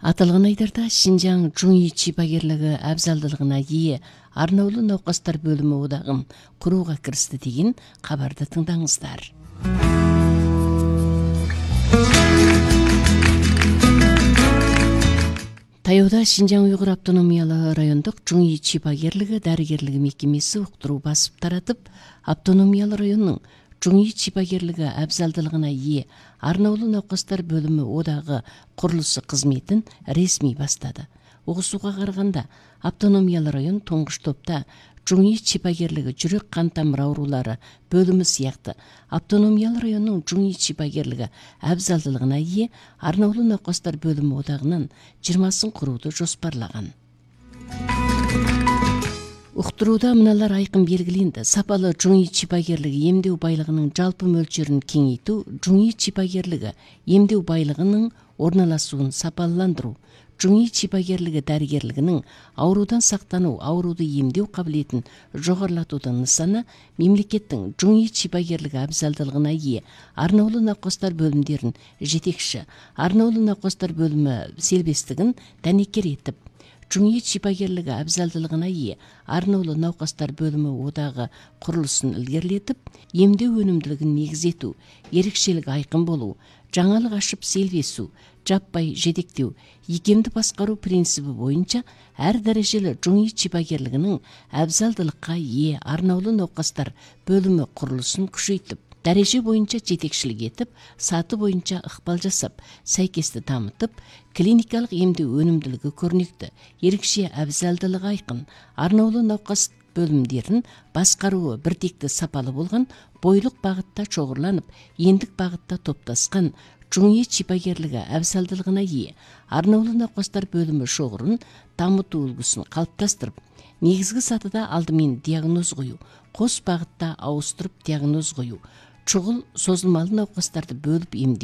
Аталган айдарда Шинжаң Жуңи чипагерлиги абзалдылыгына ээ арнаулуу науқастар бөлүмү одагын курууга киришти деген кабарды тыңдаңыздар. Таяуда Шинжаң Уйгур автономиялык райондук Жуңи чипагерлиги дарыгерлиги мекемеси уктуруу басып таратып, автономиялык райондун Жуңи чипагерлиги абзалдылыгына ээ арнаулуу науқастар бөлүмү одагы курулушу кызметін ресми бастады. Угусууга караганда, автономиялык район туңгуч топта Жуңи чипагерлиги жүрөк кан тамыр оорулары бөлүмү сыяктуу автономиялык райондун Жуңи чипагерлиги абзалдылыгына ээ арнаулуу науқастар бөлүмү одагынын 20-сын курууду жоспарлаган. Уктурууда мыналар айкын белгиленди. Сапалы Жуңи чипагерлиги эмдөө байлыгынын жалпы мөлчөрүн кеңейтүү, Жуңи чипагерлиги эмдөө байлыгынын орналасуун сапаландыруу, Жуңи чипагерлиги дарыгерлигинин оорудан сактануу, ооруду эмдөө кабилетин жогорулатуунун нысаны мамлекеттин Жуңи чипагерлиги абзалдылыгына ээ арнаулуу науқастар бөлүмдөрүнүн жетекчиси, арнаулуу науқастар бөлүмү селбестигин данекер этип, Жуңи чипагерлиги абзалдылыгына ээ арнаулуу науқастар бөлүмү одагы курулуусун илгерилетип, эмдөө өнүмдүүлүгүн негиз этүү, эрекчелиги айкын болуу, жаңылык ашып селбесүү, жаппай жетектөө, ийкемдүү башкаруу принциби боюнча ар дарежелүү Жуңи чипагерлигинин абзалдылыкка ээ арнаулуу науқастар бөлүмү курулуусун күчөйтүп, дареже боюнча жетекчилик этип, саты боюнча ыкпал жасап, сайкести дамытып, клиникалык эмдөө өнүмдүүлүгү көрнөктүү, эрекче абзалдылыгы айкын, арнаулуу науқас бөлүмдөрүн башкаруу бирдиктүү сапалы болгон, бойлук багытта чогуланып, эндик багытта топташкан Жуңи чипагерлиги абзалдылыгына ээ арнаулуу науқастар бөлүмү шоғырын дамытуу үлгүсүн калыптастырып, негизги сатыда алдымен диагноз коюу, кос багытта ауыстырып диагноз коюу, чугул созулмалуу науқастарды бөлүп эмдөө,